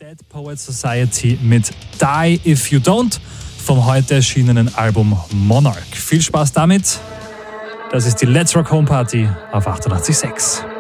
Dead Poets Society mit Die If You Don't vom heute erschienenen Album Monarch. Viel Spaß damit. Das ist die Let's Rock Home Party auf 88.6.